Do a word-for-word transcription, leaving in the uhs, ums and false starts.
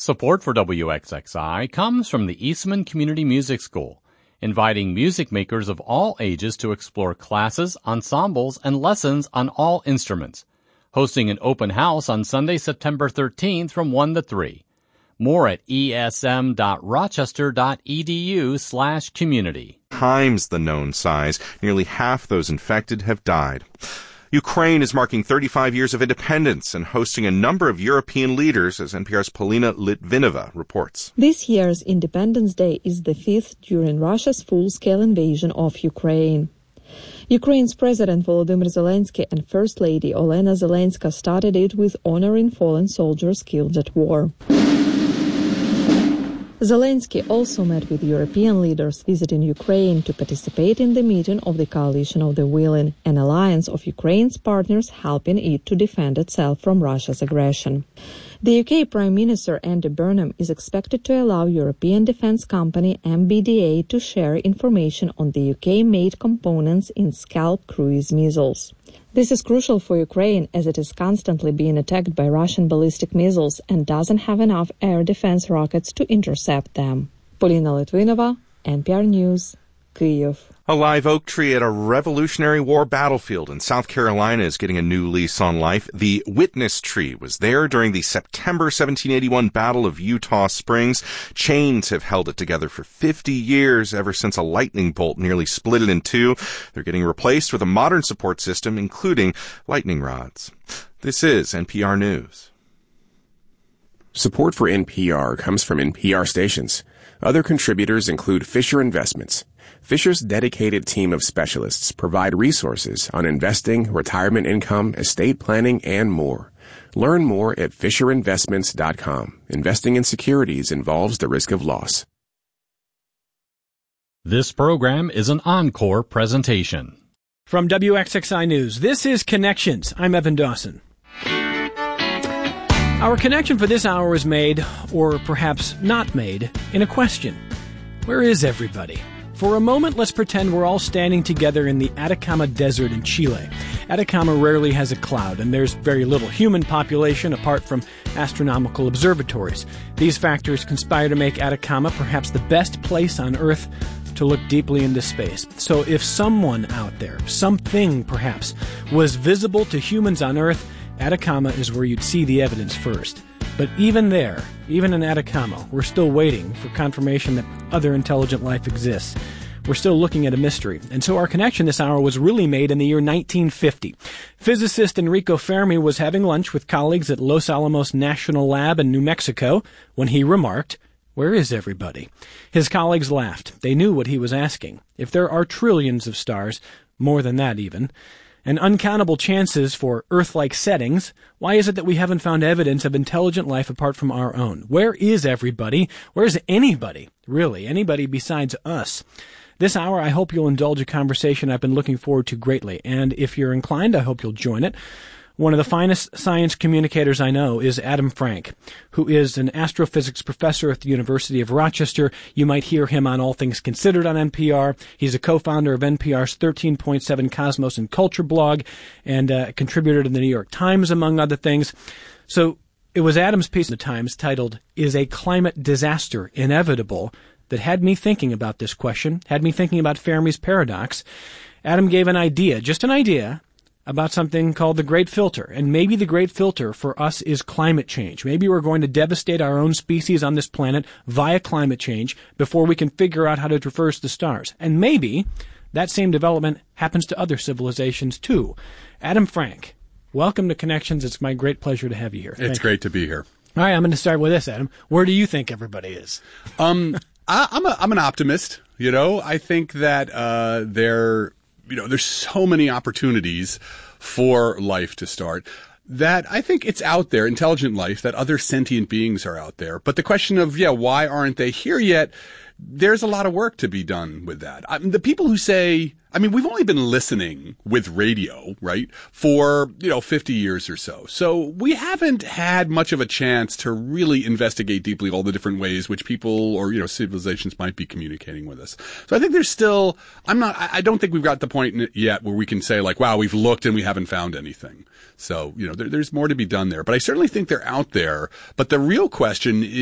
Support for W X X I comes from the Eastman Community Music School, inviting music makers of all ages to explore classes, ensembles, and lessons on all instruments. Hosting an open house on Sunday, September thirteenth from one to three. More at esm.rochester.edu slash community. Times the known size, nearly half those infected have died. Ukraine is marking thirty-five years of independence and hosting a number of European leaders, as N P R's Polina Litvinova reports. This year's Independence Day is the fifth during Russia's full-scale invasion of Ukraine. Ukraine's President Volodymyr Zelensky and First Lady Olena Zelenska started it with honoring fallen soldiers killed at war. Zelensky also met with European leaders visiting Ukraine to participate in the meeting of the Coalition of the Willing, an alliance of Ukraine's partners helping it to defend itself from Russia's aggression. The U K Prime Minister Andy Burnham is expected to allow European defence company M B D A to share information on the U K-made components in Scalp cruise missiles. This is crucial for Ukraine as it is constantly being attacked by Russian ballistic missiles and doesn't have enough air defense rockets to intercept them. Polina Litvinova, N P R News, Kyiv. A live oak tree at a Revolutionary War battlefield in South Carolina is getting a new lease on life. The Witness Tree was there during the September seventeen eighty-one Battle of Eutaw Springs. Chains have held it together for fifty years, ever since a lightning bolt nearly split it in two. They're getting replaced with a modern support system, including lightning rods. This is N P R News. Support for N P R comes from N P R stations. Other contributors include Fisher Investments. Fisher's dedicated team of specialists provide resources on investing, retirement income, estate planning, and more. Learn more at fisher investments dot com. Investing in securities involves the risk of loss. This program is an encore presentation. From W X X I News, this is Connections. I'm Evan Dawson. Our connection for this hour is made, or perhaps not made, in a question. Where is everybody? For a moment, let's pretend we're all standing together in the Atacama Desert in Chile. Atacama rarely has a cloud, and there's very little human population apart from astronomical observatories. These factors conspire to make Atacama perhaps the best place on Earth to look deeply into space. So if someone out there, something perhaps, was visible to humans on Earth, Atacama is where you'd see the evidence first. But even there, even in Atacama, we're still waiting for confirmation that other intelligent life exists. We're still looking at a mystery. And so our connection this hour was really made in the year nineteen fifty. Physicist Enrico Fermi was having lunch with colleagues at Los Alamos National Lab in New Mexico when he remarked, "Where is everybody?" His colleagues laughed. They knew what he was asking. If there are trillions of stars, more than that even, and uncountable chances for Earth-like settings, why is it that we haven't found evidence of intelligent life apart from our own? Where is everybody? Where is anybody? Really, anybody besides us? This hour, I hope you'll indulge a conversation I've been looking forward to greatly, and if you're inclined, I hope you'll join it. One of the finest science communicators I know is Adam Frank, who is an astrophysics professor at the University of Rochester. You might hear him on All Things Considered on N P R. He's a co-founder of N P R's thirteen point seven Cosmos and Culture blog and a contributor to the New York Times, among other things. So it was Adam's piece in the Times titled, "Is a Climate Disaster Inevitable?" that had me thinking about this question, had me thinking about Fermi's paradox. Adam gave an idea, just an idea, about something called the Great Filter. And maybe the Great Filter for us is climate change. Maybe we're going to devastate our own species on this planet via climate change before we can figure out how to traverse the stars. And maybe that same development happens to other civilizations too. Adam Frank, welcome to Connections. It's my great pleasure to have you here. It's Thank great you. to be here. All right, I'm going to start with this, Adam. Where do you think everybody is? Um, I, I'm a, I'm an optimist. You know, I think that uh, there, you know, there's so many opportunities for life to start that I think it's out there, intelligent life, that other sentient beings are out there. But the question of, yeah, why aren't they here yet? There's a lot of work to be done with that. I mean, the people who say, I mean, we've only been listening with radio, right, for, you know, fifty years or so. So we haven't had much of a chance to really investigate deeply all the different ways which people or, you know, civilizations might be communicating with us. So I think there's still, I'm not, I don't think we've got the point yet where we can say like, wow, we've looked and we haven't found anything. So, you know, there, there's more to be done there. But I certainly think they're out there. But the real question is,